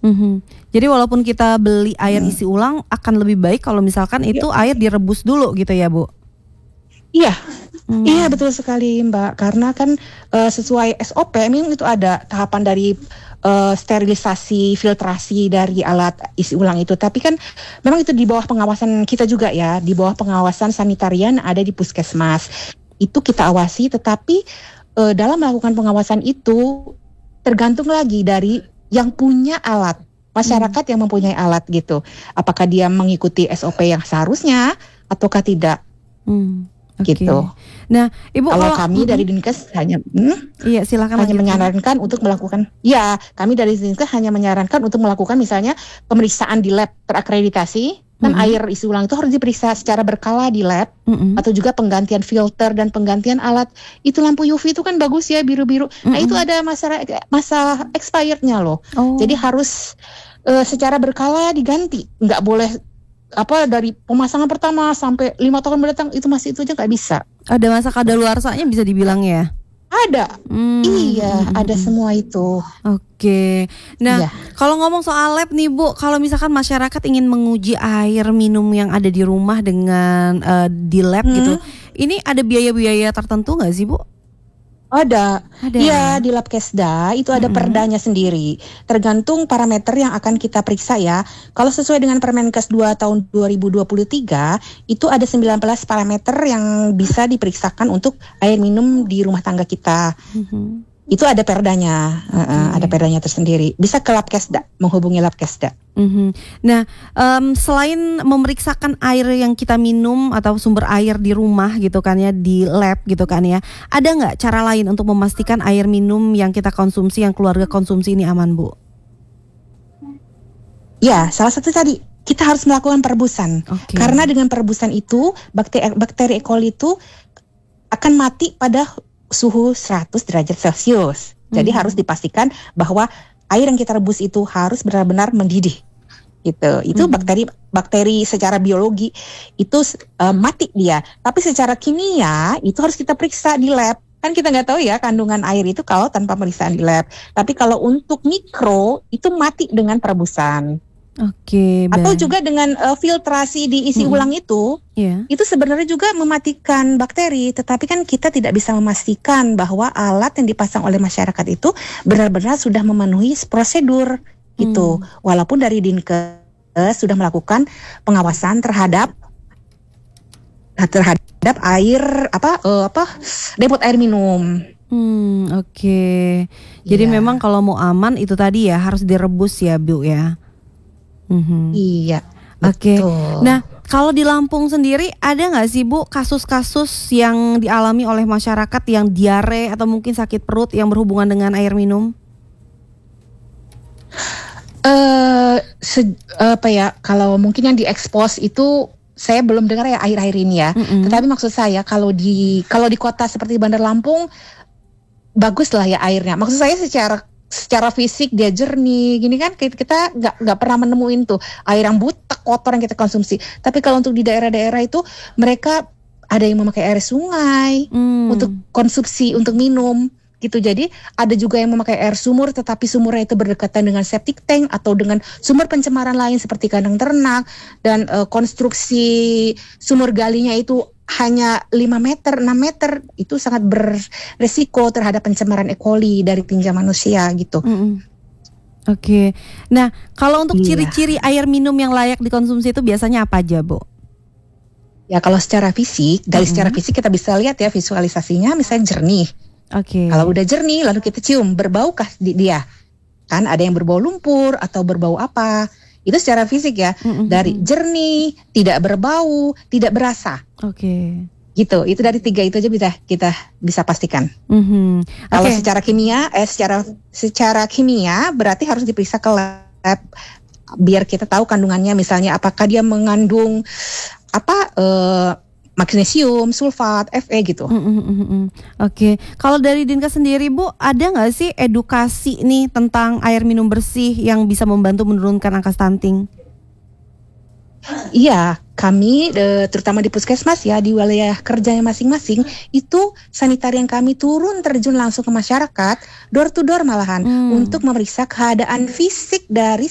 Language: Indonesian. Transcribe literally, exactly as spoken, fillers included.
Mhm. Jadi walaupun kita beli air Mhm. isi ulang akan lebih baik kalau misalkan Iya. itu air direbus dulu gitu ya, Bu? Iya, iya Mmm. betul sekali, Mbak. Karena kan, eee, sesuai S O P memang itu ada tahapan dari, eee, sterilisasi, filtrasi dari alat isi ulang itu. Tapi kan memang itu di bawah pengawasan kita juga ya, di bawah pengawasan sanitarian ada di puskesmas. Itu kita awasi, tetapi, eee, dalam melakukan pengawasan itu tergantung lagi dari yang punya alat, Mmm. masyarakat yang mempunyai alat gitu. Apakah dia mengikuti S O P yang seharusnya ataukah tidak. Mmm, Gitu. oke. Nah, Ibu Kalau kalau kami dari mhm. Dinkes hanya mhm, Iya, silakan hanya lanjutkan. menyarankan untuk melakukan iya, kami dari Dinkes hanya menyarankan untuk melakukan misalnya pemeriksaan di lab terakreditasi, kan Mhm. air isi ulang itu harus diperiksa secara berkala di lab, Mhm. atau juga penggantian filter dan penggantian alat. Itu lampu U V itu kan bagus ya, biru-biru. Nah itu Mhm. ada masara e masa expired-nya loh. Jadi Oh. harus, eee, secara berkala diganti. Nggak boleh, apa, dari pemasangan pertama sampai lima tahun mendatang itu masih itu aja nggak bisa. Ada masa kadaluarsanya bisa dibilang ya? Ada. Mmm, Iya, mhm ada mhm. semua itu. Oke. Nah, Iya. kalau ngomong soal lab nih, Bu, kalau misalkan masyarakat ingin menguji air minum yang ada di rumah dengan, eee, di lab gitu, Mhm. ini ada biaya-biaya tertentu nggak sih, Bu? Ada. Ada Iya, ya? di Labkesda itu ada Mhm. perdanya sendiri. Tergantung parameter yang akan kita periksa ya. Kalau sesuai dengan Permenkes dua tahun dua ribu dua puluh tiga, itu ada sembilan belas parameter yang bisa diperiksakan untuk air minum di rumah tangga kita. Mhm. Itu ada perdanya, heeh, ada Oke. perdanya tersendiri. Bisa ke Labkesda, menghubungi Labkesda. Mhm. Nah, mmm, selain memeriksakan air yang kita minum atau sumber air di rumah gitu kan ya, di lab gitu kan ya, ada nggak cara lain untuk memastikan air minum yang kita konsumsi, yang keluarga konsumsi ini aman, Bu? Ya, salah satu tadi, kita harus melakukan perebusan. Karena Oke. dengan perebusan itu, bakte bakteri E. coli itu akan mati pada suhu seratus derajat celcius. Jadi harus Mhm. dipastikan bahwa air yang kita rebus itu harus benar-benar mendidih, gitu. Itu Mhm. bakteri bakteri secara biologi itu, eee, mati dia. Tapi secara kimia itu harus kita periksa di lab. Kan kita nggak tahu ya kandungan air itu kalau tanpa pemeriksaan di lab. Tapi kalau untuk mikro, itu mati dengan perebusan. Oke, Atau baik. juga dengan, eee, filtrasi diisi ulang Mhm. itu, Iya. itu sebenarnya juga mematikan bakteri. Tetapi kan kita tidak bisa memastikan bahwa alat yang dipasang oleh masyarakat itu benar-benar sudah memenuhi prosedur, gitu. Mmm. Walaupun dari Dinkes sudah melakukan pengawasan terhadap nah terhadap air, apa, eee, apa, depot air minum. Mmm, oke. Jadi memang Iya. kalau mau aman itu tadi ya, harus direbus ya, Bu, ya? Mhm. Iya, Oke. betul. Nah, kalau di Lampung sendiri ada nggak sih, Bu, kasus-kasus yang dialami oleh masyarakat yang diare atau mungkin sakit perut yang berhubungan dengan air minum? Eee, sej apa ya, kalau mungkin yang diekspos itu saya belum dengar ya akhir-akhir ini ya. Mhm. Tetapi maksud saya kalau di kalau di kota seperti Bandar Lampung, baguslah ya airnya. Maksud saya secara secara fisik dia jernih, gini kan kit kita nggak nggak pernah menemuin tuh air yang butek, kotor yang kita konsumsi. Tapi kalau untuk di daerah-daerah itu, mereka ada yang memakai air sungai untuk Mmm. konsumsi, untuk minum, gitu. Jadi ada juga yang memakai air sumur, tetapi sumurnya itu berdekatan dengan septic tank atau dengan sumber pencemaran lain seperti kandang ternak dan, eee, konstruksi sumur galinya itu hanya lima meter, enam meter, itu sangat beresiko terhadap pencemaran E. coli dari tinja manusia, gitu. Mhm. Oke. Nah, kalau untuk Iya. ciri-ciri air minum yang layak dikonsumsi itu biasanya apa aja, Bu? Ya kalau secara fisik, dari secara Mhm. fisik kita bisa lihat ya visualisasinya misalnya jernih. Kalau Oke. udah jernih lalu kita cium, berbaukah di dia? Kan ada yang berbau lumpur atau berbau apa, itu secara fisik ya. Mhm Dari mhm. jernih, tidak berbau, tidak berasa. Oke. Gitu, itu dari tiga itu aja bisa kita bisa pastikan. Mhm, Kalau oke. secara kimia eh, secara secara kimia berarti harus diperiksa ke lab, biar kita tahu kandungannya misalnya apakah dia mengandung, apa, eee, magnesium, sulfat, Fe, gitu. Mhm mhm mhm. Oke. Kalau dari Dinkes sendiri, Bu, ada nggak sih edukasi nih tentang air minum bersih yang bisa membantu menurunkan angka stunting? Iya, kami, eee, terutama di puskesmas ya, di wilayah kerjanya masing-masing, itu sanitarian kami turun terjun langsung ke masyarakat, door to door malahan, untuk Mmm. memeriksa keadaan fisik dari